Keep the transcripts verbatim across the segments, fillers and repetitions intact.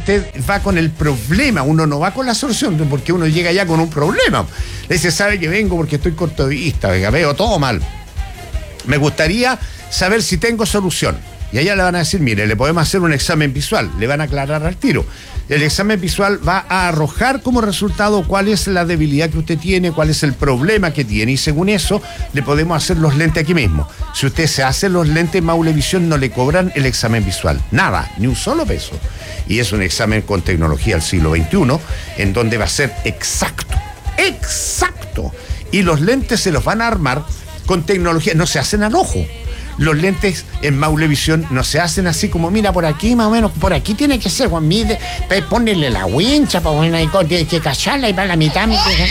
usted va con el problema, uno no va con la solución, porque uno llega ya con un problema. Le dice, sabe que vengo porque estoy corto de vista, venga, veo todo mal. Me gustaría saber si tengo solución. Y allá le van a decir, mire, le podemos hacer un examen visual, le van a aclarar al tiro. El examen visual va a arrojar como resultado cuál es la debilidad que usted tiene, cuál es el problema que tiene, y según eso le podemos hacer los lentes aquí mismo. Si usted se hace los lentes Maulevisión, no le cobran el examen visual, nada, ni un solo peso. Y es un examen con tecnología del siglo veintiuno, en donde va a ser exacto, exacto. Y los lentes se los van a armar con tecnología, no se hacen al ojo. Los lentes en Maulevisión no se hacen así como, mira, por aquí más o menos, por aquí tiene que ser, Juan, mide, ponele la wincha, pues bueno, hay que cacharla y para la mitad.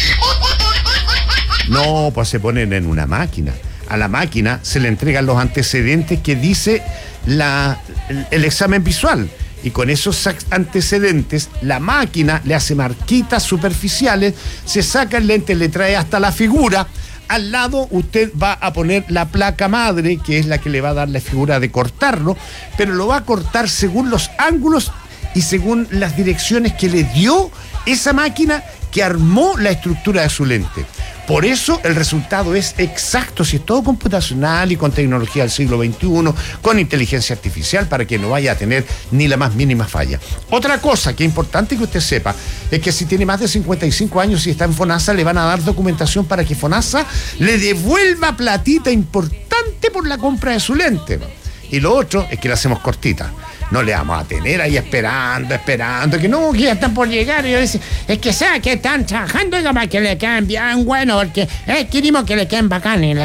No, pues se ponen en una máquina. A la máquina se le entregan los antecedentes que dice la, el, el examen visual. Y con esos antecedentes, la máquina le hace marquitas superficiales, se saca el lente, le trae hasta la figura. Al lado usted va a poner la placa madre, que es la que le va a dar la figura de cortarlo, pero lo va a cortar según los ángulos y según las direcciones que le dio esa máquina que armó la estructura de su lente. Por eso el resultado es exacto, si es todo computacional y con tecnología del siglo veintiuno, con inteligencia artificial, para que no vaya a tener ni la más mínima falla. Otra cosa que es importante que usted sepa es que si tiene más de cincuenta y cinco años y está en FONASA, le van a dar documentación para que FONASA le devuelva platita importante por la compra de su lente. Y lo otro es que la hacemos cortita. No le vamos a tener ahí esperando, esperando, que no, que ya están por llegar. Y yo decía, es que sea que están trabajando para que le queden bien bueno, porque eh, queremos que le queden bacanes.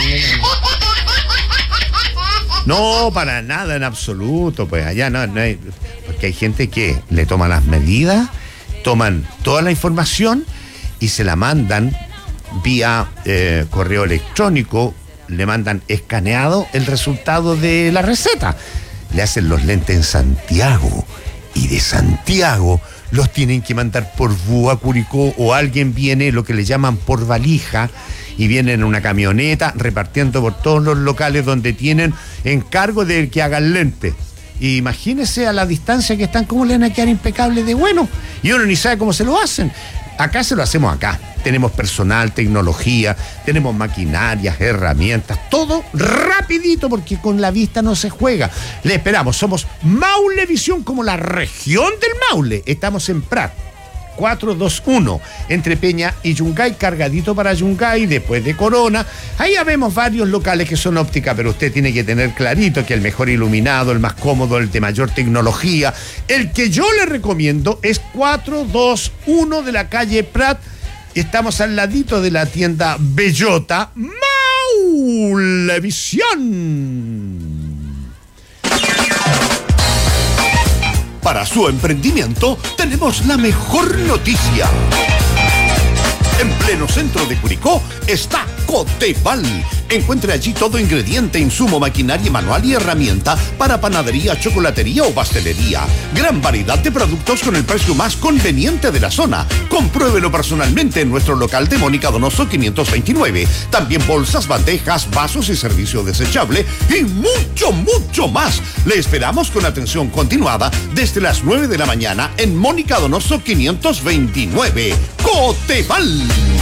No, para nada en absoluto, pues allá no, no hay, porque hay gente que le toma las medidas, toman toda la información y se la mandan vía eh, correo electrónico, le mandan escaneado el resultado de la receta. Le hacen los lentes en Santiago y de Santiago los tienen que mandar por búa, Curicó, o alguien viene, lo que le llaman por valija, y vienen en una camioneta repartiendo por todos los locales donde tienen encargo de que hagan lentes. Y imagínese a la distancia que están, cómo le van a quedar impecables de bueno, y uno ni sabe cómo se lo hacen. Acá se lo hacemos acá. Tenemos personal, tecnología, tenemos maquinarias, herramientas, todo rapidito, porque con la vista no se juega. Le esperamos, somos Maulevisión, como la región del Maule. Estamos en Prat, cuatrocientos veintiuno, entre Peña y Yungay, cargadito para Yungay, después de Corona. Ahí habemos varios locales que son óptica, pero usted tiene que tener clarito que el mejor iluminado, el más cómodo, el de mayor tecnología, el que yo le recomiendo es cuatrocientos veintiuno de la calle Prat. Estamos al ladito de la tienda Bellota. Maulevisión. Para su emprendimiento tenemos la mejor noticia. En pleno centro de Curicó está Coteval. Encuentre allí todo ingrediente, insumo, maquinaria manual y herramienta para panadería, chocolatería o pastelería. Gran variedad de productos con el precio más conveniente de la zona. Compruébelo personalmente en nuestro local de Mónica Donoso quinientos veintinueve. También bolsas, bandejas, vasos y servicio desechable y mucho, mucho más. Le esperamos con atención continuada desde las nueve de la mañana en Mónica Donoso quinientos veintinueve. Coteval.